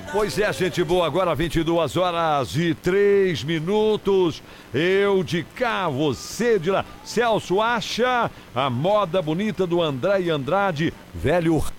Pois é, gente boa, agora 22h03. Eu de cá, você de lá. Celso acha a moda bonita do André Andrade, velho